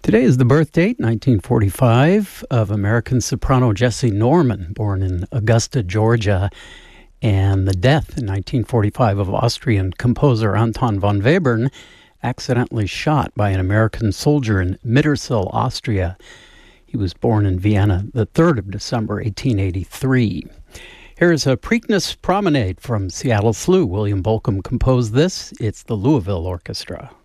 Today is the birth date, 1945, of American soprano Jessie Norman, born in Augusta, Georgia, and the death in 1945 of Austrian composer Anton von Webern, accidentally shot by an American soldier in Mittersill, Austria. He was born in Vienna the 3rd of December, 1883. Here's a Preakness Promenade from Seattle Slew. William Bolcom composed this. It's the Louisville Orchestra.